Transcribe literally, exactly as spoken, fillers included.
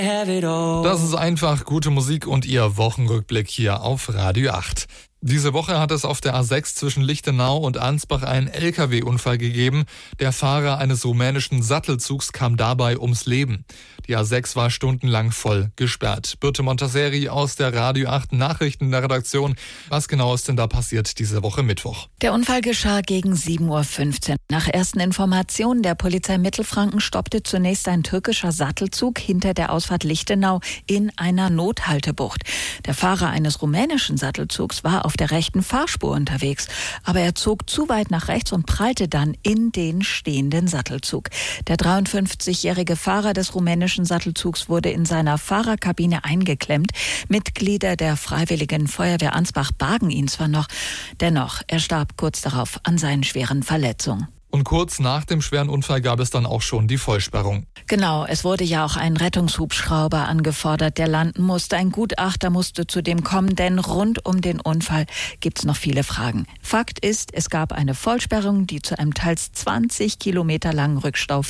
Das ist einfach gute Musik und Ihr Wochenrückblick hier auf Radio acht. Diese Woche hat es auf der A sechs zwischen Lichtenau und Ansbach einen L K W-Unfall gegeben. Der Fahrer eines rumänischen Sattelzugs kam dabei ums Leben. Die A sechs war stundenlang voll gesperrt. Birte Montaseri aus der Radio acht Nachrichten der Redaktion. Was genau ist denn da passiert diese Woche Mittwoch? Der Unfall geschah gegen sieben Uhr fünfzehn. Nach ersten Informationen der Polizei Mittelfranken stoppte zunächst ein türkischer Sattelzug hinter der Ausfahrt Lichtenau in einer Nothaltebucht. Der Fahrer eines rumänischen Sattelzugs war auf der rechten Fahrspur unterwegs, aber er zog zu weit nach rechts und prallte dann in den stehenden Sattelzug. Der dreiundfünfzigjährige Fahrer des rumänischen Sattelzugs wurde in seiner Fahrerkabine eingeklemmt. Mitglieder der Freiwilligen Feuerwehr Ansbach bargen ihn zwar noch, dennoch, er starb kurz darauf an seinen schweren Verletzungen. Und kurz nach dem schweren Unfall gab es dann auch schon die Vollsperrung. Genau, es wurde ja auch ein Rettungshubschrauber angefordert, der landen musste. Ein Gutachter musste zudem kommen, denn rund um den Unfall gibt's noch viele Fragen. Fakt ist, es gab eine Vollsperrung, die zu einem teils zwanzig Kilometer langen Rückstau